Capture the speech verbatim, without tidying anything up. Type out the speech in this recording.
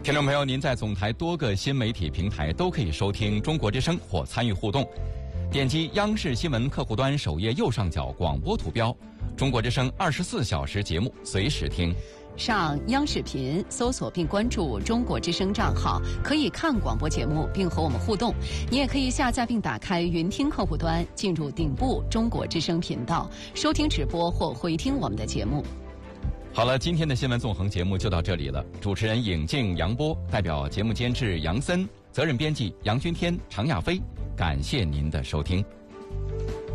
听众朋友，您在总台多个新媒体平台都可以收听中国之声或参与互动。点击央视新闻客户端首页右上角广播图标，中国之声二十四小时节目随时听。 上央视频搜索并关注中国之声账号，可以看广播节目并和我们互动。你也可以下载并打开云听客户端，进入顶部中国之声频道，收听直播或回听我们的节目。 好了，今天的新闻纵横节目就到这里了。主持人尹静、杨波，代表节目监制杨森，责任编辑杨君天、常亚飞，感谢您的收听。